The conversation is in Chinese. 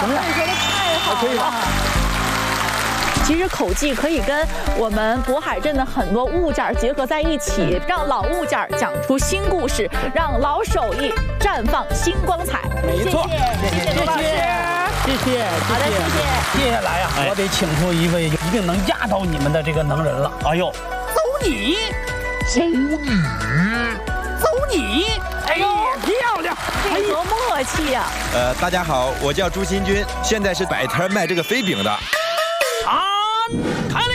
怎么样？ 说的太好了， 可以了。 其实口技可以跟我们渤海镇的很多物件结合在一起，让老物件讲出新故事，让老手艺绽放新光彩。 没错， 谢谢罗老师， 谢谢。 好的，谢谢。 接下来呀，我得请出一位一定能压倒你们的这个能人了。哎呦，走你，走你，走你！哎呦，漂亮！ 配合默契呀。 大家好，我叫朱新军，现在是摆摊卖这个飞饼的。 开了。